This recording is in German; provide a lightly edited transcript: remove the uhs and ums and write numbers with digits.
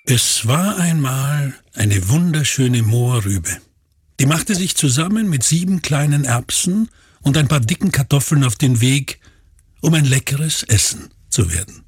Es war einmal eine wunderschöne Mohrrübe. Die machte sich zusammen mit 7 kleinen Erbsen und ein paar dicken Kartoffeln auf den Weg, um ein leckeres Essen zu werden.